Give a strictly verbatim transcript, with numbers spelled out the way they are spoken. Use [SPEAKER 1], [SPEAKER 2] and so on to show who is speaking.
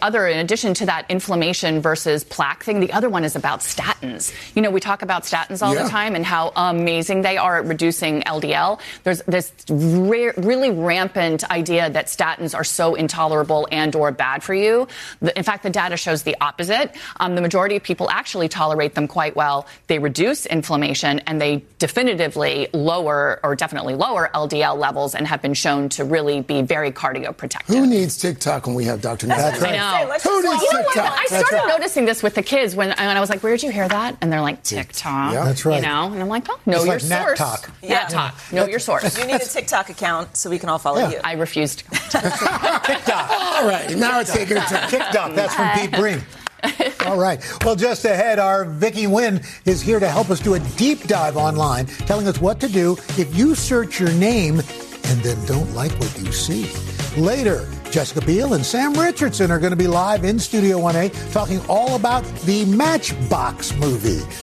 [SPEAKER 1] other, in addition to that inflammation versus plaque thing, the other one is about statins. You know, we talk about statins all yeah. the time and how amazing they are at reducing L D L. There's this re- really rampant idea that statins are so intolerable and or bad for you. The, in fact, the data shows the opposite. Um, the majority of people actually tolerate them quite well. They reduce inflammation and they definitively lower or definitely lower L D L levels and have been shown to really be very cardioprotective.
[SPEAKER 2] Who needs TikTok when we have Doctor That's
[SPEAKER 1] right. I know.
[SPEAKER 2] Who needs
[SPEAKER 1] you know
[SPEAKER 2] TikTok?
[SPEAKER 1] What? I started right. noticing this with the kids when, when I was like, where'd you hear that? And they're like, TikTok.
[SPEAKER 2] Yeah, that's right.
[SPEAKER 1] You know, and I'm like, oh, know
[SPEAKER 3] it's
[SPEAKER 1] your
[SPEAKER 3] like
[SPEAKER 1] source.
[SPEAKER 3] Talk.
[SPEAKER 1] Yeah. Nat Talk. Know your source.
[SPEAKER 4] You need a TikTok account so we can all follow
[SPEAKER 3] yeah.
[SPEAKER 4] you.
[SPEAKER 1] I refused.
[SPEAKER 3] TikTok.
[SPEAKER 2] All right. Now it's taking time.
[SPEAKER 3] TikTok. That's from Pete Breen. All right. Well, just ahead, our Vicky Nguyen is here to help us do a deep dive online, telling us what to do if you search your name and then don't like what you see. Later, Jessica Biel and Sam Richardson are going to be live in Studio one A talking all about the Matchbox movie.